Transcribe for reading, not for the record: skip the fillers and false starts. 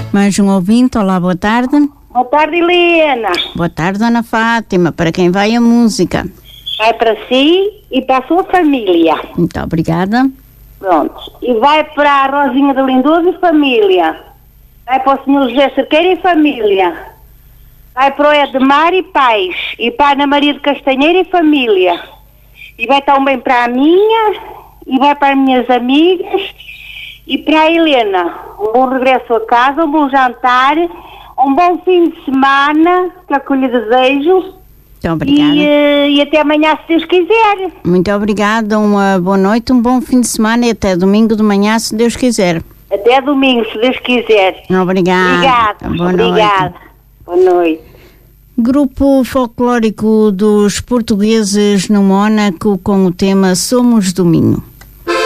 Mais um ouvinte, olá, boa tarde. Boa tarde, Helena. Boa tarde, Dona Fátima. Para quem vai a música? Vai para si e para a sua família. Muito obrigada. Pronto. E vai para a Rosinha de Lindoso e família. Vai para o Sr. José Cerqueira e família. Vai para o Edmar e Pais. E para a Ana Maria de Castanheira e família. E vai também para a minha. E vai para as minhas amigas. E para a Helena. Um bom regresso a casa, um bom jantar, um bom fim de semana, que é o que eu lhe desejo. Muito obrigada. E até amanhã, se Deus quiser. Muito obrigada, uma boa noite, um bom fim de semana e até domingo de manhã, se Deus quiser. Até domingo, se Deus quiser. Obrigada. Obrigada. Boa noite. Grupo folclórico dos portugueses no Mónaco com o tema Somos do Minho.